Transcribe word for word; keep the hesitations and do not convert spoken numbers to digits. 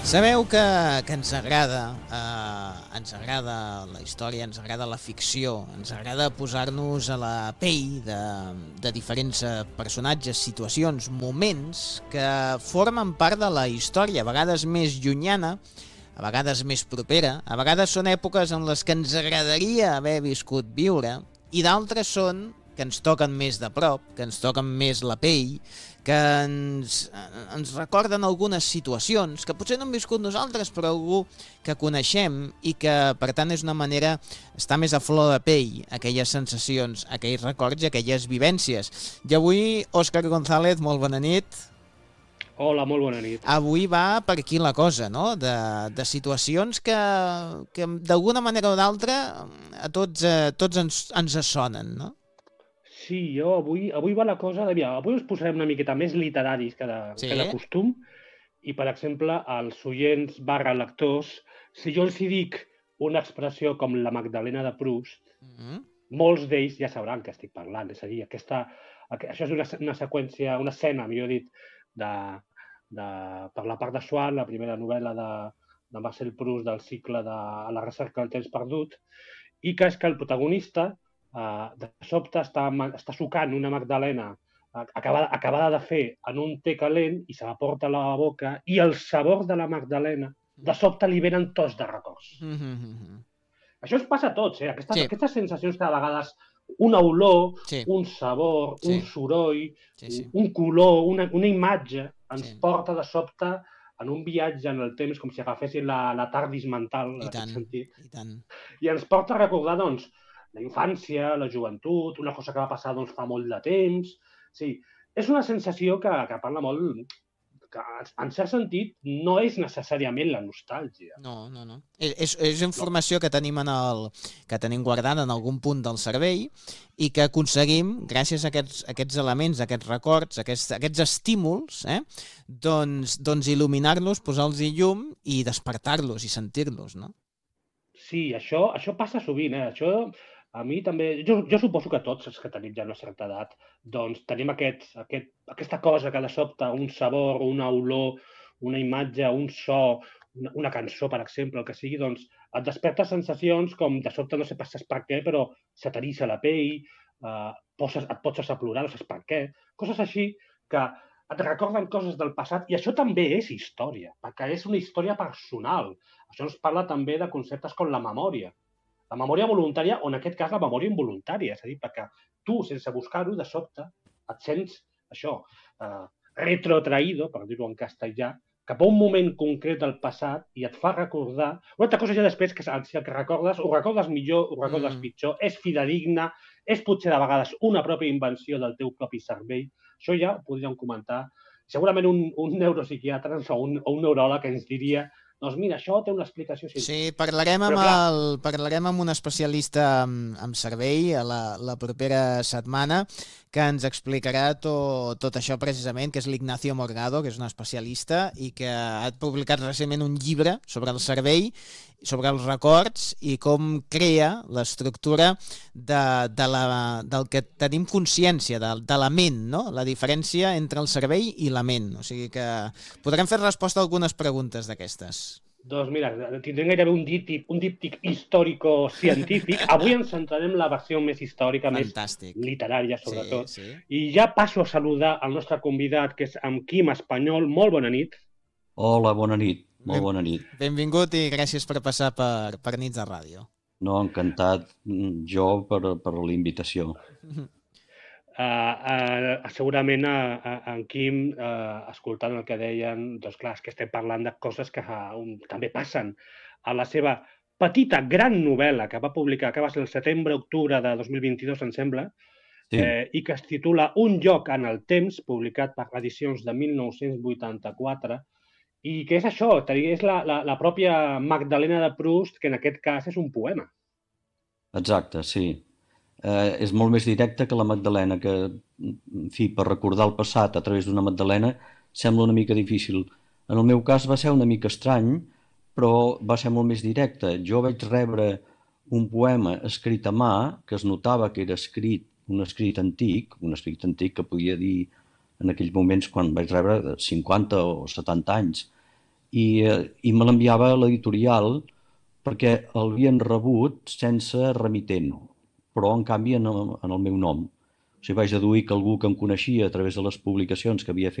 Sabeu que, que ens agrada, eh, ens agrada la història, ens agrada la ficció, ens agrada posar-nos a la pell de, de diferents eh, personatges, situacions, moments que formen part de la història, a vegades més llunyana, a vegades més propera, a vegades són èpoques en les que ens agradaria haver viscut viure i d'altres són que ens toquen més de prop, que ens toquen més la pell, que ens, ens recorden algunes situacions que potser no hem viscut nosaltres, però algú que coneixem i que, per tant, és una manera estar més a flor de pell, aquelles sensacions, aquells records i aquelles vivències. I avui, Òscar González, molt bona nit. Hola, molt bona nit. Avui va per aquí la cosa, no? De, de situacions que, que d'alguna manera o d'altra a tots, a tots ens, ens sonen, no? Sí, jo avui, avui va la cosa de... Mira, avui us posarem una miqueta més literaris que de, Sí. que de costum i, per exemple, als oients barra lectors, si jo els hi dic una expressió com la Magdalena de Proust, Mm -hmm. molts d'ells ja sabran què estic parlant. És a dir, aquesta, això és una, una seqüència, una escena, millor dit, de, de, per la part de Swann, la primera novel·la de, de Marcel Proust del cicle de A la recerca del temps perdut, i que és que el protagonista Uh, de sobte està, està sucant una magdalena uh, acabada, acabada de fer en un té calent i se la porta a la boca i el sabor de la magdalena de sobte li venen tos de records. Mm -hmm. Això es passa a tots, eh? Aquestes, Sí. aquestes sensacions que a vegades una olor, Sí. un sabor, Sí. un soroll, Sí, sí. un color, una, una imatge ens Sí. porta de sobte en un viatge en el temps com si agafessin la, la tardis mental, en I aquest tant, sentit, i tant. i ens porta a recordar, doncs, la infància, la joventut, una cosa que va passar doncs, fa molt de temps. Sí, és una sensació que, que parla molt, que en cert sentit no és necessàriament la nostàlgia. No, no, no. És, és informació que tenim, en el, que tenim guardada en algun punt del cervell i que aconseguim, gràcies a aquests, aquests elements, a aquests records, a aquests, a aquests estímuls, eh, doncs, doncs il·luminar-los, posar-los llum i despertar-los i sentir-los, no? Sí, això, això passa sovint, eh? Això a mi també... Jo, jo suposo que tots els que tenim ja una certa edat doncs tenim aquest, aquest, aquesta cosa que de sobte, un sabor, una olor, una imatge, un so, una, una cançó, per exemple, el que sigui, doncs et desperta sensacions com de sobte, no sé pas per què, però se t'eriça la pell, eh, poses, et pots a plorar, no saps per què, coses així que et recorden coses del passat, i això també és història, perquè és una història personal. Això ens parla també de conceptes com la memòria. La memòria voluntària, o en aquest cas la memòria involuntària, és a dir, perquè tu, sense buscar-ho, de sobte, et sents, això, eh, retrotraïdo, per dir-ho en castellà, cap a un moment concret del passat i et fa recordar... Una altra cosa ja després, que si el que recordes, ho recordes millor, ho recordes mm. pitjor, és fidedigne, és potser de vegades una pròpia invenció del teu propi cervell. Això ja ho podríem comentar. Segurament un, un neuropsiquiatre o un, o un neuròleg ens diria doncs mira, això té una explicació científica. Sí, parlarem amb, el, parlarem amb un especialista amb, amb cervell a la, la propera setmana que ens explicarà to, tot això precisament, que és l'Ignacio Morgado, que és un especialista i que ha publicat recentment un llibre sobre el cervell, sobre els records i com crea l'estructura de, de la, del que tenim consciència, de, de la ment, no? La diferència entre el cervell i la ment. O sigui que podrem fer resposta a algunes preguntes d'aquestes. Doncs mira, tindrem gairebé un díptic, un díptic històrico-científic. Avui ens centrarem en la versió més històrica, Fantàstic. Més literària, sobretot. Sí, sí. I ja passo a saludar el nostre convidat, que és en Quim Espanyol. Molt bona nit. Hola, bona nit. Molt ben, bona nit. Benvingut i gràcies per passar per, per Nits de Ràdio. No, encantat jo per, per la invitació. Uh, uh, segurament uh, uh, en Quim, uh, escoltant el que deien, doncs clar, és que estem parlant de coses que uh, un, també passen. A la seva petita, gran novel·la que va publicar, que va ser el setembre-octubre de dos mil vint-i-dos, em sembla, sí. eh, i que es titula Un lloc en el temps, publicat per Edicions de mil nou-cents vuitanta-quatre, i que és això, és la, la, la pròpia Magdalena de Proust, que en aquest cas és un poema. Exacte, sí. Eh, és molt més directe que la Magdalena, que, en fi, per recordar el passat a través d'una Magdalena sembla una mica difícil. En el meu cas va ser una mica estrany, però va ser molt més directe. Jo vaig rebre un poema escrit a mà, que es notava que era escrit, un escrit antic, un escrit antic que podia dir en aquells moments quan vaig rebre cinquanta o setanta anys, i, i me l'enviava a l'editorial perquè l'havien rebut sense remitent, però en canvi en el, en el meu nom. O sigui, vaig deduir que algú que em coneixia a través de les publicacions que havia fet